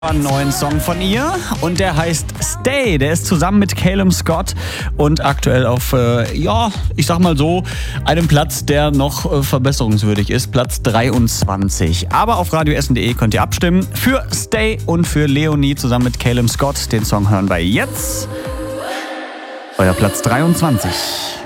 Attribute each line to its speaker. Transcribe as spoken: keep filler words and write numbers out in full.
Speaker 1: Einen neuen Song von ihr und der heißt Stay. Der ist zusammen mit Calum Scott und aktuell auf, äh, ja, ich sag mal so, einem Platz, der noch äh, verbesserungswürdig ist, Platz dreiundzwanzig. Aber auf radio essen punkt de könnt ihr abstimmen für Stay und für Leonie zusammen mit Calum Scott. Den Song hören wir jetzt. Euer Platz dreiundzwanzig.